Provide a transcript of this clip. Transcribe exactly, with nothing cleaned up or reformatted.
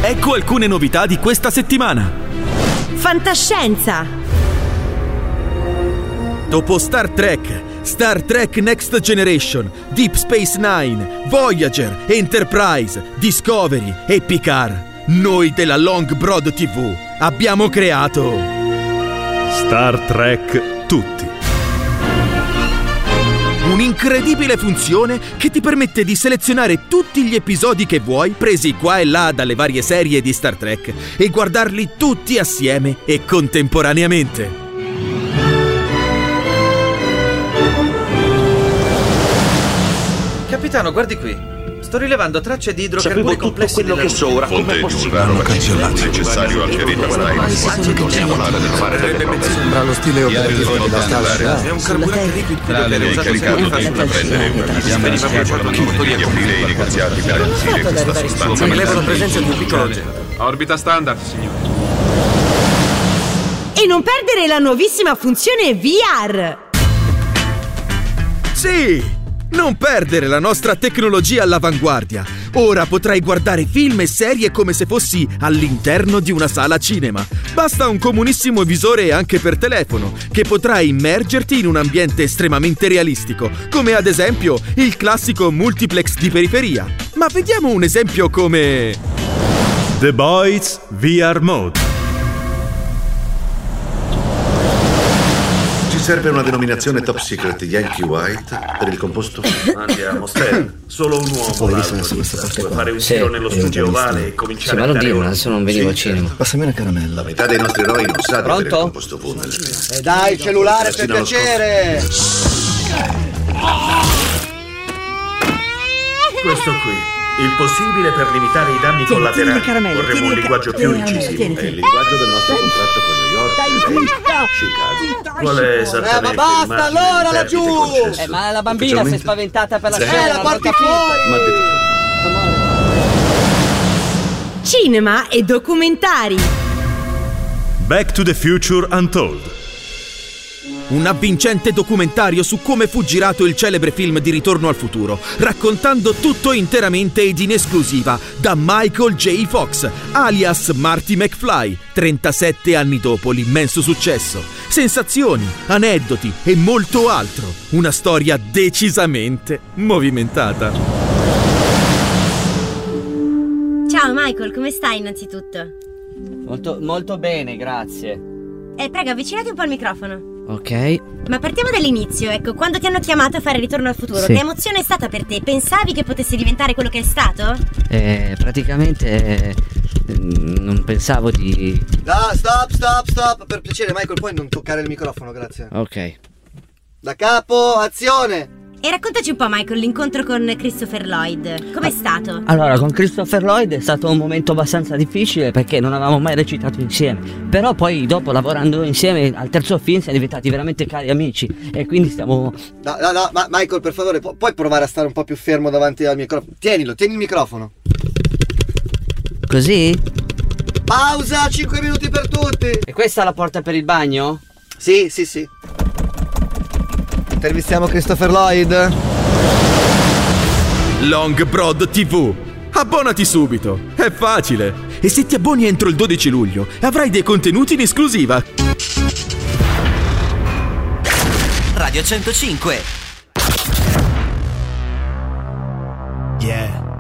Ecco alcune novità di questa settimana. Fantascienza. Dopo Star Trek, Star Trek Next Generation, Deep Space Nine, Voyager, Enterprise, Discovery e Picard, noi della Long Broad tivù abbiamo creato Star Trek Tutti. Un'incredibile funzione che ti permette di selezionare tutti gli episodi che vuoi, presi qua e là dalle varie serie di Star Trek, e guardarli tutti assieme e contemporaneamente. Capitano, guardi qui. Sto rilevando tracce di idrocarburi complessi quello che so ora. Fonte di un raro cancellati. Necessario al Cerita Style. Sembra lo stile operativo della Star. È un carburante liquido che Hai caricato per intraprendere una missione di aprire i negoziati per acquisire questa sostanza. Rilevo la presenza di un piccolo oggetto. Orbita standard, signore. E non perdere la nuovissima funzione V R. Sì! Non perdere la nostra tecnologia all'avanguardia. Ora potrai guardare film e serie come se fossi all'interno di una sala cinema. Basta un comunissimo visore anche per telefono, che potrà immergerti in un ambiente estremamente realistico, come ad esempio il classico multiplex di periferia. Ma vediamo un esempio come The Boys V R Mode. Ci serve una denominazione top secret Yankee White per il composto. Andiamo, Stan. Solo un uomo Poi l'ha visto questa autorizzato. parte Puoi qua. fare un Sì, giro nello io studio l'ho vista. ovale e Sì, cominciare ma a non dare dirlo, ora. adesso non venivo al Sì, cinema. Passami una caramella. La metà dei nostri eroi non sa di avere il Pronto? composto funnel. E dai, il cellulare per Persino lo piacere! Questo qui. Il possibile per limitare i danni Tieni, collaterali. tieni le caramelle, Vorremmo tieni un le linguaggio ca- più tieni, incisivo. tieni, È il linguaggio del nostro contratto con New York e lei, Chicago. Qual è esattamente Eh, ma il basta, margine allora, di laggiù! perdite concesso? Eh, ma la bambina si è spaventata per la Zero. scena, Eh, la non ho porti capito. fuori! Ma detto Cinema e documentari. Back to the Future Untold. un avvincente documentario su come fu girato il celebre film di Ritorno al futuro, raccontando tutto interamente ed in esclusiva da Michael J. Fox, alias Marty McFly, trentasette anni dopo l'immenso successo. Sensazioni, aneddoti e molto altro. Una storia decisamente movimentata. Ciao Michael, come stai innanzitutto? Molto, molto bene, grazie. Eh, prego, avvicinati un po' al microfono. Ok. Ma partiamo dall'inizio, ecco, quando ti hanno chiamato a fare Ritorno al futuro, Sì. che emozione è stata per te? Pensavi che potesse diventare quello che è stato? Eh, praticamente eh, non pensavo di... No, stop, stop, stop! Per piacere, Michael, puoi non toccare il microfono, grazie. Ok. Da capo, azione! E raccontaci un po', Michael, l'incontro con Christopher Lloyd. Com'è stato? Allora, con Christopher Lloyd è stato un momento abbastanza difficile perché non avevamo mai recitato insieme. Però poi dopo, lavorando insieme al terzo film, siamo diventati veramente cari amici. E quindi stiamo... No, no, no, ma Michael, per favore, pu- puoi provare a stare un po' più fermo davanti al microfono? Tienilo, tieni il microfono. Così? Pausa, cinque minuti per tutti! E questa è la porta per il bagno? Sì, sì, sì. Intervistiamo Christopher Lloyd. Long Broad tivù. Abbonati subito, è facile. E se ti abboni entro il dodici luglio, avrai dei contenuti in esclusiva. Radio centocinque. Yeah.